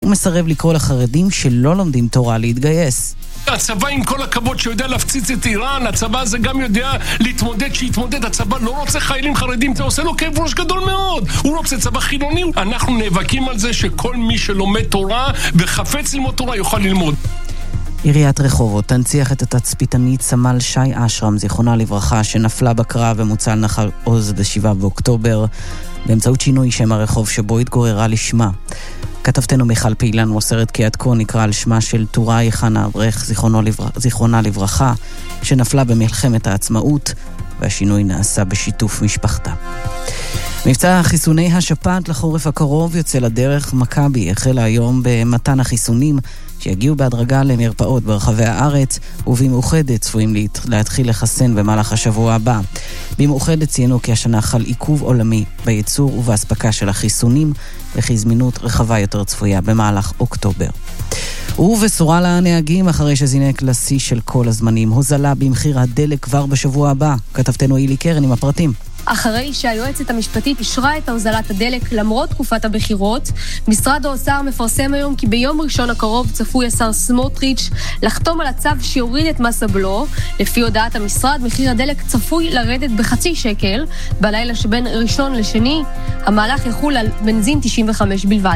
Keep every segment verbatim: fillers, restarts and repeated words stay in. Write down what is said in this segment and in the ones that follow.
הוא מסרב לקרוא לחרדים שלא לומדים תורה להתגייס. הצבא עם כל הכבוד שיודע להפציץ את איראן, הצבא הזה גם יודע להתמודד, שיתמודד, הצבא לא רוצה חיילים חרדים, זה עושה לו כאב ראש גדול מאוד, הוא רוצה צבא חילוני, אנחנו נאבקים על זה שכל מי שלומד תורה וחפץ ללמוד תורה יוכל ללמוד. עיריית רחובות תנציח את התצפיתנית סמל שי אשרם, זיכרונה לברכה, שנפלה בקרב ומוצא נחל עוז בשבעה באוקטובר, באמצעות שינוי שם הרחוב שבו התגוררה לשמה. כתבתנו מיכל פעילן מוסרת כי עד כה נקרא על שמה של טוראי חנה אברך, זיכרונה לברכה, שנפלה במלחמת העצמאות, והשינוי נעשה בשיתוף משפחתה. מבצע חיסוני השפעת לחורף הקרוב יוצא לדרך. מכבי החלה היום במתן החיסונים שיגיעו בהדרגה למרפאות ברחבי הארץ, ובמאוחדת צפויים להתחיל לחסן במהלך השבוע הבא. במאוחדת ציינו כי השנה חל עיכוב עולמי בייצור ובהספקה של החיסונים, וכי זמינות רחבה יותר צפויה במהלך אוקטובר. ובשורה לנהגים, אחרי שזינק לשיא של כל הזמנים, הוזלה במחיר הדלק כבר בשבוע הבא. כתבתנו אילי קרן עם הפרטים. אחרי שהיועצת המשפטית אישרה את הוזלת הדלק למרות תקופת הבחירות, משרד האוצר מפרסם היום כי ביום ראשון הקרוב צפוי השר סמוטריץ' לחתום על הצו שיוריד את מס הבלו. לפי הודעת המשרד, מחיר הדלק צפוי לרדת בחצי שקל בלילה שבין ראשון לשני. המהלך יחול על בנזין תשעים וחמש בלבד.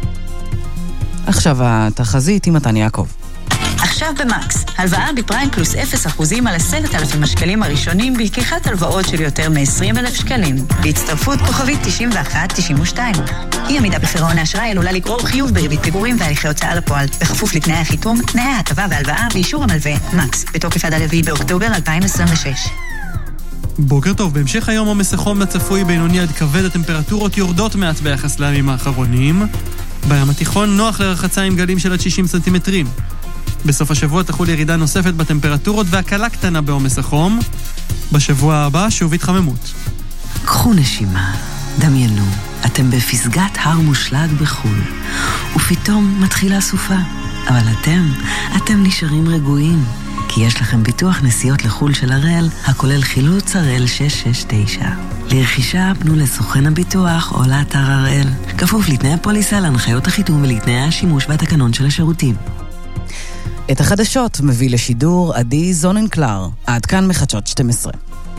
עכשיו התחזית עם מתן יעקב. עכשיו במקס, הלוואה בפריים פלוס אפס אחוזים על עשרת אלפים השקלים הראשונים בלקיחת הלוואות של יותר מ-עשרים אלף שקלים. בהצטרפות כוכבית תשעים ואחת תשעים ושתיים. אי עמידה בפירעון האשראי עלולה לגרור חיוב בריבית פיגורים והליכי הוצאה לפועל, בכפוף לתנאי החיתום, תנאי ההטבה והלוואה ואישור המלווה. מקס, בתוקף עד הרביעי באוקטובר אלפיים עשרים ושש. בוקר טוב, בהמשך היום עומס החום הצפוי בינוני עד כבד, הטמפרטורות יורדות מעט ביחס לימים האחרונים. בים התיכון נוח לרחצה עם גלים של עד שישים סנטימטרים. בסוף השבוע תחול ירידה נוספת בטמפרטורות והקלה קטנה בעומס החום. בשבוע הבא שוב התחממות. קחו נשימה, דמיינו, אתם בפסגת הר מושלג בחול, ופתאום מתחילה סופה. אבל אתם, אתם נשארים רגועים, כי יש לכם ביטוח נסיעות לחול של הראל, הכולל חילוץ הראל שש שש תשע. לרכישה פנו לסוכן הביטוח או לאתר הראל, כפוף לתנאי הפוליסה, להנחיות החיתום ולתנאי השימוש והתקנון של השירותים. את החדשות מביא לשידור עדי זוננקלר. עד כאן מחדשות שתים עשרה.